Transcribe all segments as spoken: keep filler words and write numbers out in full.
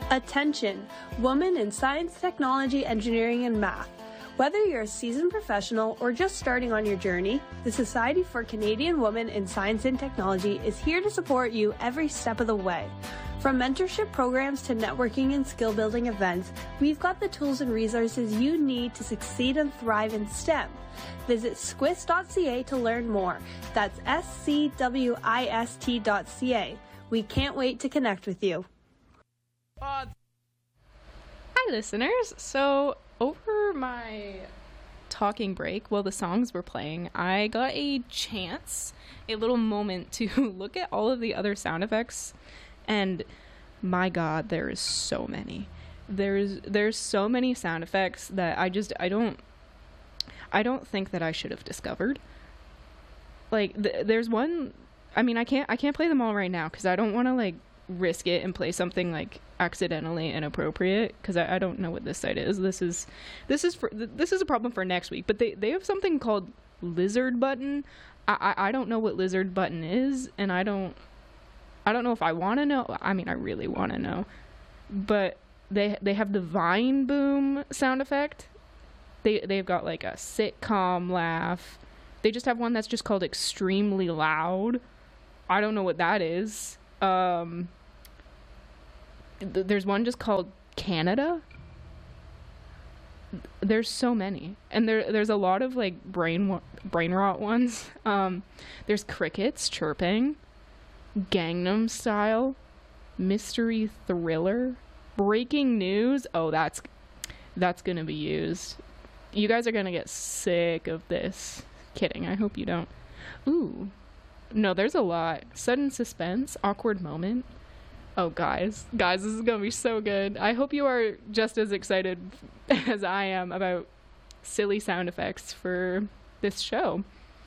Attention, women in science, technology, engineering, and math. Whether you're a seasoned professional or just starting on your journey, the Society for Canadian Women in Science and Technology is here to support you every step of the way. From mentorship programs to networking and skill building events, we've got the tools and resources you need to succeed and thrive in STEM. Visit squist dot c a to learn more. That's S C W I S T dot C A. We can't wait to connect with you. Hi, listeners. So, over my talking break while the songs were playing, I got a chance, a little moment to look at all of the other sound effects, and my God, there is so many. There's there's so many sound effects that I just I don't I don't think that I should have discovered. Like th- there's one. I mean, I can't I can't play them all right now because I don't want to like risk it and play something like accidentally inappropriate because I, I don't know what this site is. This is this is for this is a problem for next week. But they they have something called Lizard Button. I I, I don't know what Lizard Button is, and I don't I don't know if I want to know. I mean, I really want to know. But they they have the Vine Boom sound effect. They they've got like a sitcom laugh. They just have one that's just called Extremely Loud. I don't know what that is. Um, th- there's one just called Canada. There's so many, and there there's a lot of like brain wa- brain rot ones. Um, there's crickets chirping, Gangnam Style, mystery thriller, breaking news. Oh, that's that's gonna be used. You guys are gonna get sick of this. Kidding. I hope you don't. Ooh. No, there's a lot. Sudden suspense, awkward moment. Oh, guys. Guys, this is going to be so good. I hope you are just as excited as I am about silly sound effects for this show.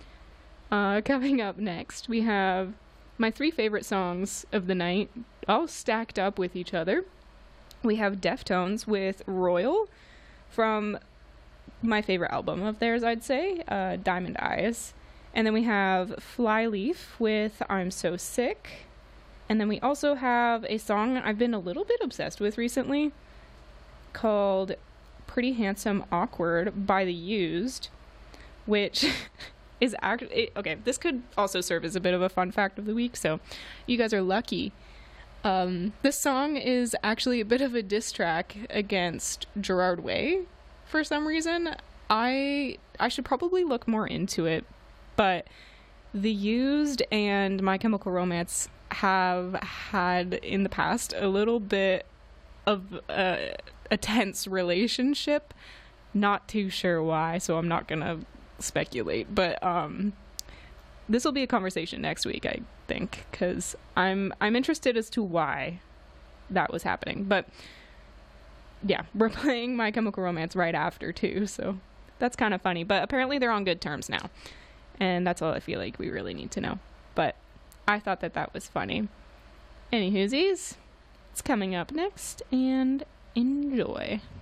Uh, coming up next, we have my three favorite songs of the night, all stacked up with each other. We have Deftones with Royal from my favorite album of theirs, I'd say, uh, Diamond Eyes. And then we have Flyleaf with I'm So Sick. And then we also have a song I've been a little bit obsessed with recently called Pretty Handsome Awkward by The Used, which is actually... Okay, this could also serve as a bit of a fun fact of the week, so you guys are lucky. Um, this song is actually a bit of a diss track against Gerard Way. For some reason, I I should probably look more into it, but The Used and My Chemical Romance have had in the past a little bit of a, a tense relationship. Not too sure why, so I'm not gonna speculate, but um, this will be a conversation next week, I think, because I'm I'm interested as to why that was happening, but. Yeah, we're playing My Chemical Romance right after, too, so that's kind of funny. But apparently they're on good terms now, and that's all I feel like we really need to know. But I thought that that was funny. Any whoosies, it's coming up next, and enjoy.